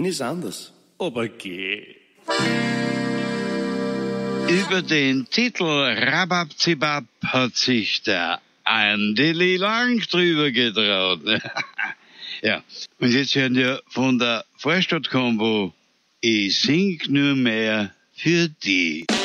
ist anders. Aber geh. Über den Titel Rababzibab hat sich der Andeli Lang drüber getraut. Ja, und jetzt hören wir von der Vorstadt-Kombo Ich sing nur mehr für die.